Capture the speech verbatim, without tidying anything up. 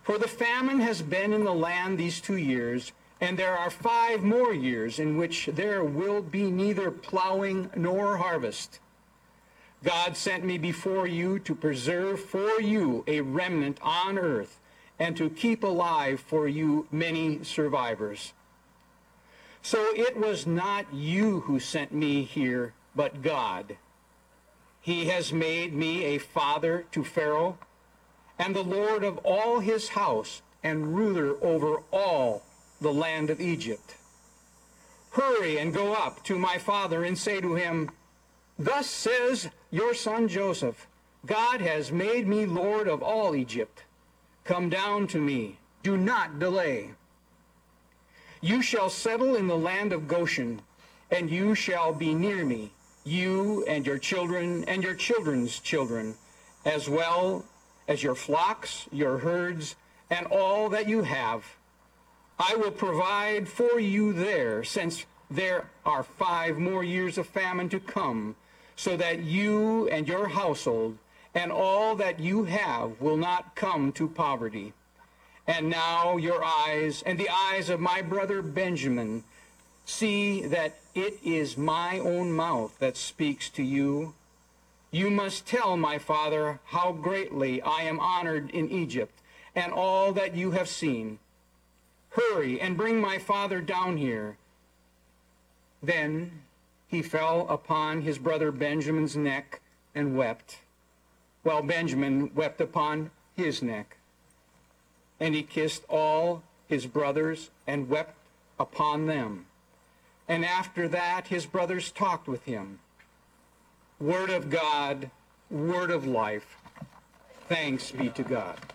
For the famine has been in the land these two years, and there are five more years in which there will be neither plowing nor harvest. God sent me before you to preserve for you a remnant on earth, and to keep alive for you many survivors. So it was not you who sent me here, but God. He has made me a father to Pharaoh, and the Lord of all his house, and ruler over all the land of Egypt. Hurry and go up to my father and say to him, Thus says your son Joseph, God has made me Lord of all Egypt. Come down to me, do not delay. You shall settle in the land of Goshen, and you shall be near me, you and your children and your children's children, as well as your flocks, your herds, and all that you have. I will provide for you there, since there are five more years of famine to come, so that you and your household and all that you have will not come to poverty. And now your eyes and the eyes of my brother Benjamin see that it is my own mouth that speaks to you. You must tell my father how greatly I am honored in Egypt, and all that you have seen. Hurry and bring my father down here. Then he fell upon his brother Benjamin's neck and wept, while Benjamin wept upon his neck. And he kissed all his brothers and wept upon them. And after that his brothers talked with him. Word of God, word of life. Thanks be to God.